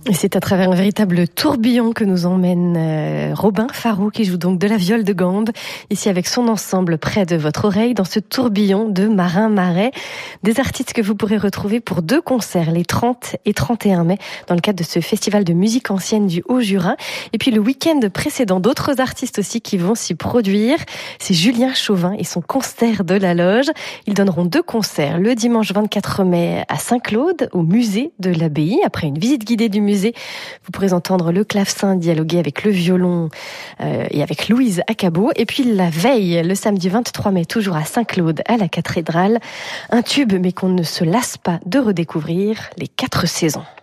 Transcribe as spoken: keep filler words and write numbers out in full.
Et c'est à travers un véritable tourbillon que nous emmène euh, Robin Faro, qui joue donc de la viole de gambe, ici avec son ensemble près de votre oreille, dans ce tourbillon de Marin Marais. Des artistes que vous pourrez retrouver pour deux concerts, les trente et trente et un mai, dans le cadre de ce festival de musique ancienne du Haut-Jura. Et puis le week-end précédent, d'autres artistes aussi qui vont s'y produire. C'est Julien Chauvin et son concert de la Loge. Ils donneront deux concerts le dimanche vingt-quatre mai à Saint-Claude, au musée de l'Abbaye. Après une visite guidée du musée, vous pourrez entendre le clavecin dialoguer avec le violon euh, et avec Louise Acabo. Et puis la veille, le samedi vingt-trois mai, toujours à Saint-Claude, à la cathédrale, un tube mais qu'on ne se lasse pas de redécouvrir, les quatre saisons.